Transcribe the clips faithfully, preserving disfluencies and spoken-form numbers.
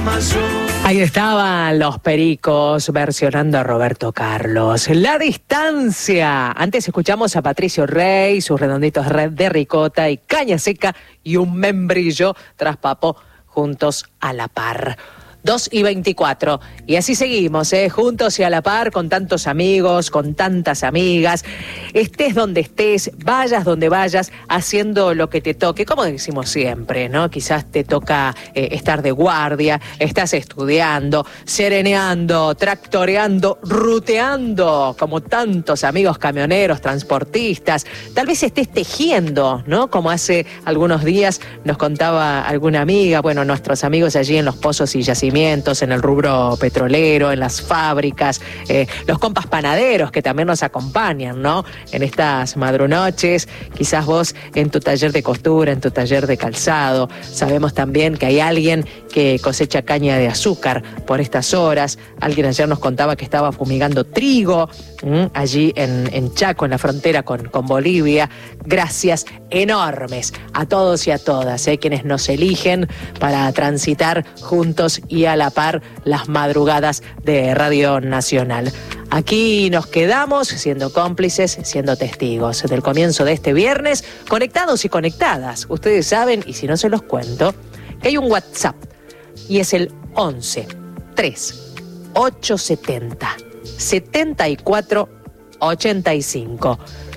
Ahí estaban los Pericos versionando a Roberto Carlos. La distancia. Antes escuchamos a Patricio Rey, sus redonditos de ricota y caña seca y un membrillo tras papo juntos a la par. dos y veinticuatro. Y así seguimos, ¿eh? Juntos y a la par, con tantos amigos, con tantas amigas. Estés donde estés, vayas donde vayas, haciendo lo que te toque, como decimos siempre, ¿no? Quizás te toca eh, estar de guardia, estás estudiando, sereneando, tractoreando, ruteando, como tantos amigos camioneros, transportistas. Tal vez estés tejiendo, ¿no? Como hace algunos días nos contaba alguna amiga, bueno, nuestros amigos allí en los pozos y yacimientos, en el rubro petrolero, en las fábricas, eh, los compas panaderos que también nos acompañan, ¿no? En estas madrunoches, quizás vos en tu taller de costura, en tu taller de calzado. Sabemos también que hay alguien que cosecha caña de azúcar por estas horas. Alguien ayer nos contaba que estaba fumigando trigo ¿m? allí en, en Chaco, en la frontera con, con Bolivia. Gracias enormes a todos y a todas, ¿eh? Quienes nos eligen para transitar juntos y a la par las madrugadas de Radio Nacional. Aquí nos quedamos siendo cómplices, siendo testigos del comienzo de este viernes, conectados y conectadas. Ustedes saben, y si no se los cuento, que hay un WhatsApp y es el once tres ochocientos setenta setenta y cuatro ochenta y cinco.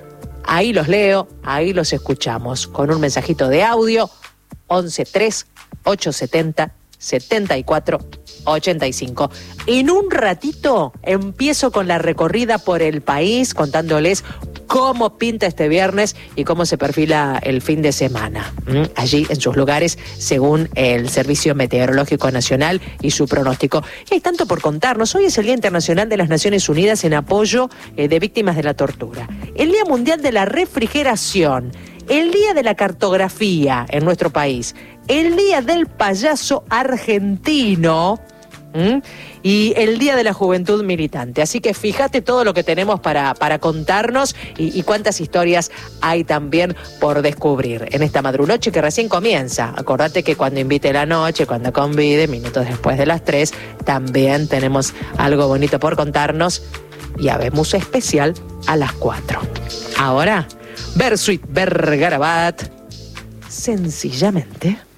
Ahí los leo, ahí los escuchamos con un mensajito de audio. Once tres ochocientos setenta setenta y cuatro ochenta y cinco. En un ratito empiezo con la recorrida por el país contándoles cómo pinta este viernes y cómo se perfila el fin de semana. ¿Mm? Allí en sus lugares, según el Servicio Meteorológico Nacional y su pronóstico. Y hay tanto por contarnos. Hoy es el Día Internacional de las Naciones Unidas en apoyo eh, de víctimas de la tortura. El Día Mundial de la Refrigeración. El Día de la Cartografía en nuestro país. El Día del Payaso Argentino. ¿Mm? Y el Día de la Juventud Militante. Así que fíjate todo lo que tenemos para, para contarnos y, y cuántas historias hay también por descubrir en esta madrunoche que recién comienza. Acordate que cuando invite la noche, cuando convide, minutos después de las tres, también tenemos algo bonito por contarnos y habemos especial a las cuatro. Ahora, Bersuit Bergarabat, sencillamente...